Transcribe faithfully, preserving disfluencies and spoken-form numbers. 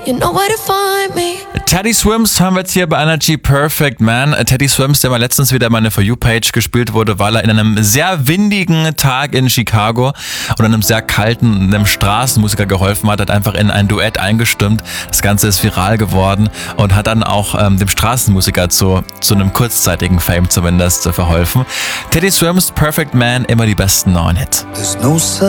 You know where to find me. Teddy Swims haben wir jetzt hier bei Energy Perfect Man. Teddy Swims, der mal letztens wieder in meine For You-Page gespielt wurde, weil er in einem sehr windigen Tag in Chicago und einem sehr kalten einem Straßenmusiker geholfen hat, hat einfach in ein Duett eingestimmt. Das Ganze ist viral geworden und hat dann auch ähm, dem Straßenmusiker zu, zu einem kurzzeitigen Fame zumindest äh, verholfen. Teddy Swims, Perfect Man, immer die besten neuen Hits.